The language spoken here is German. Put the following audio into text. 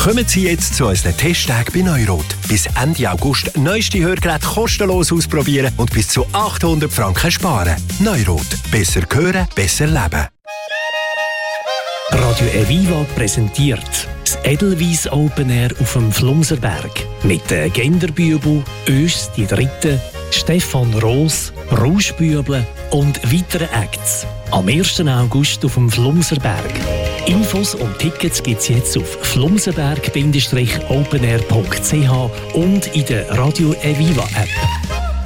Kommen Sie jetzt zu unseren Testtagen bei Neurot. Bis Ende August neueste Hörgeräte kostenlos ausprobieren und bis zu 800 Franken sparen. Neurot. Besser hören, besser leben. Radio Eviva präsentiert das Edelweiss Open Air auf dem Flumserberg. Mit den Genderbübel, Ös die Dritte, Stefan Roos, Rauschbüble und weiteren Acts. Am 1. August auf dem Flumserberg. Infos und Tickets gibt es jetzt auf flumserberg-openair.ch und in der Radio Eviva App.